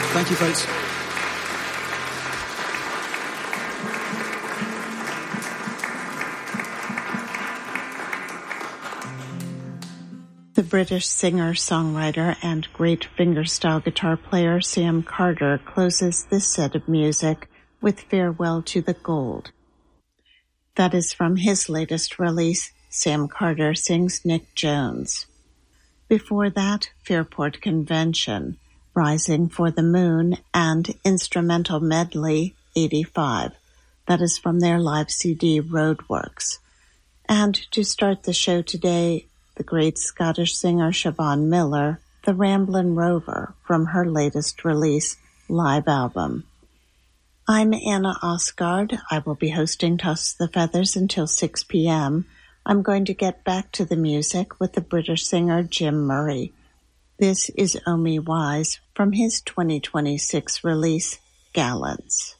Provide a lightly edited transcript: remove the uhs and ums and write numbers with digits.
Thank you, folks. The British singer, songwriter, and great fingerstyle guitar player Sam Carter closes this set of music with Farewell to the Gold. That is from his latest release, Sam Carter Sings Nick Jones. Before that, Fairport Convention, Rising for the Moon, and Instrumental Medley 85. That is from their live CD, Roadworks. And to start the show today, the great Scottish singer Siobhan Miller, The Ramblin' Rover, from her latest release, live album. I'm Anna Osgard. I will be hosting Toss the Feathers until 6 p.m. I'm going to get back to the music with the British singer Jim Murray. This is Omi Wise from his 2026 release, Gallants.